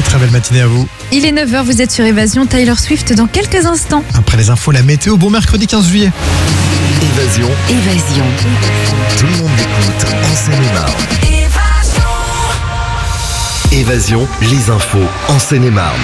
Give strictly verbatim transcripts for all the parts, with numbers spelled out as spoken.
Très belle matinée à vous. Il est neuf heures, vous êtes sur Évasion. Taylor Swift dans quelques instants. Après les infos, la météo, bon mercredi quinze juillet. Évasion. Évasion. Tout le monde écoute en Seine-et-Marne. Évasion, les infos en Seine-et-Marne.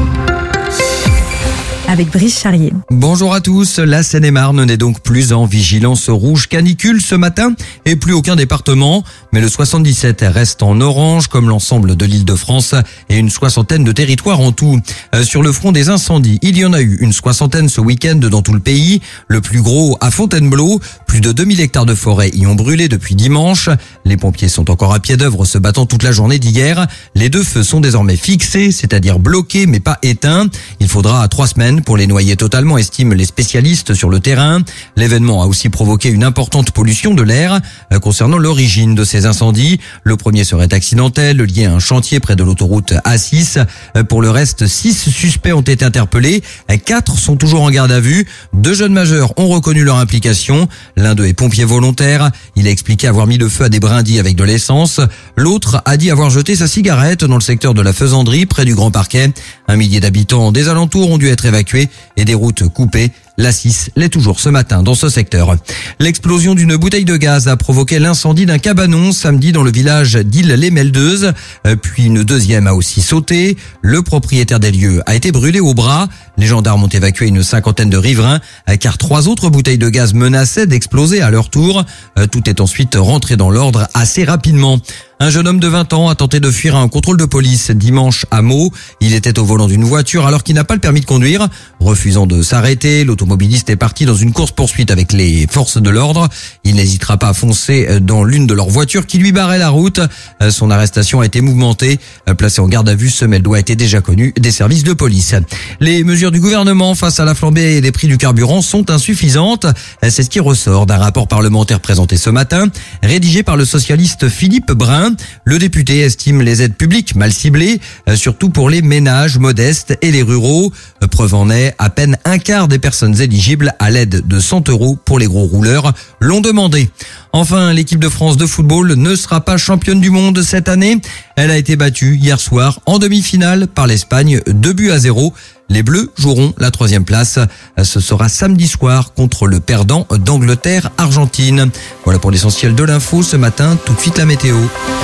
Avec Brice Charrier. Bonjour à tous, la Seine-et-Marne n'est donc plus en vigilance rouge canicule ce matin et plus aucun département, mais le soixante-dix-sept reste en orange comme l'ensemble de l'Île-de-France et une soixantaine de territoires en tout. Euh, sur le front des incendies, il y en a eu une soixantaine ce week-end dans tout le pays, le plus gros à Fontainebleau, plus de deux mille hectares de forêt y ont brûlé depuis dimanche. Les pompiers sont encore à pied d'œuvre se battant toute la journée d'hier. Les deux feux sont désormais fixés, c'est-à-dire bloqués mais pas éteints. Il faudra trois semaines pour les noyer totalement, estiment les spécialistes sur le terrain. L'événement a aussi provoqué une importante pollution de l'air. Concernant l'origine de ces incendies, le premier serait accidentel, lié à un chantier près de l'autoroute A six. Pour le reste, six suspects ont été interpellés. Quatre sont toujours en garde à vue. Deux jeunes majeurs ont reconnu leur implication. L'un d'eux est pompier volontaire. Il a expliqué avoir mis le feu à des brindilles avec de l'essence. L'autre a dit avoir jeté sa cigarette dans le secteur de la Faisanderie, près du Grand Parquet. Un millier d'habitants des alentours ont dû être évacués et des routes coupées. La six l'est toujours ce matin dans ce secteur. L'explosion d'une bouteille de gaz a provoqué l'incendie d'un cabanon samedi dans le village d'Île-les-Meldeuses. Puis une deuxième a aussi sauté. Le propriétaire des lieux a été brûlé au bras. Les gendarmes ont évacué une cinquantaine de riverains car trois autres bouteilles de gaz menaçaient d'exploser à leur tour. Tout est ensuite rentré dans l'ordre assez rapidement. Un jeune homme de vingt ans a tenté de fuir un contrôle de police dimanche à Meaux. Il était au volant d'une voiture alors qu'il n'a pas le permis de conduire. Refusant de s'arrêter, l'automobiliste est parti dans une course-poursuite avec les forces de l'ordre. Il n'hésitera pas à foncer dans l'une de leurs voitures qui lui barrait la route. Son arrestation a été mouvementée. Placé en garde à vue, ce Meldois était déjà connu des services de police. Les mesures du gouvernement face à la flambée des prix du carburant sont insuffisantes. C'est ce qui ressort d'un rapport parlementaire présenté ce matin, rédigé par le socialiste Philippe Brun. Le député estime les aides publiques mal ciblées, surtout pour les ménages modestes et les ruraux. Preuve en est, à peine un quart des personnes éligibles à l'aide de cent euros pour les gros rouleurs l'ont demandé. Enfin, l'équipe de France de football ne sera pas championne du monde cette année. Elle a été battue hier soir en demi-finale par l'Espagne, deux buts à zéro. Les Bleus joueront la troisième place. Ce sera samedi soir contre le perdant d'Angleterre-Argentine. Voilà pour l'essentiel de l'info ce matin. Tout de suite la météo.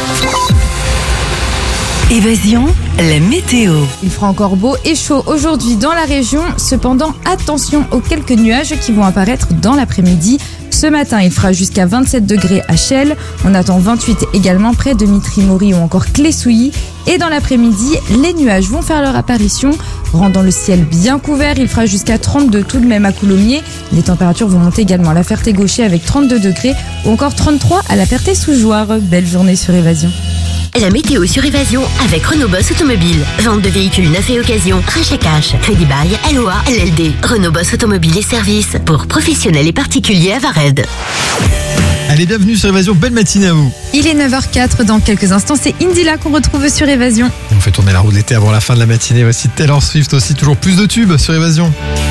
Évasion, la météo. Il fera encore beau et chaud aujourd'hui dans la région. Cependant, attention aux quelques nuages qui vont apparaître dans l'après-midi. Ce matin, il fera jusqu'à vingt-sept degrés à Chelles. On attend vingt-huit également près de Mitry-Mory ou encore Clé-Souilly. Et dans l'après-midi, les nuages vont faire leur apparition, rendant le ciel bien couvert. Il fera jusqu'à trente-deux tout de même à Coulommiers. Les températures vont monter également à la Ferté-Gaucher avec trente-deux degrés ou encore trente-trois à la Ferté-Sous-Jouarre. Belle journée sur Évasion. La météo sur Évasion avec Renault Boss Automobile. Vente de véhicules neufs et occasion, rachat cash, crédit bail, L O A, L L D. Renault Boss Automobile et services pour professionnels et particuliers à Vared. Allez, bienvenue sur Évasion, belle matinée à vous. Il est neuf heures quatre, dans quelques instants, c'est Indila qu'on retrouve sur Évasion. Et on fait tourner la roue de l'été avant la fin de la matinée. Voici Taylor Swift aussi, toujours plus de tubes sur Évasion.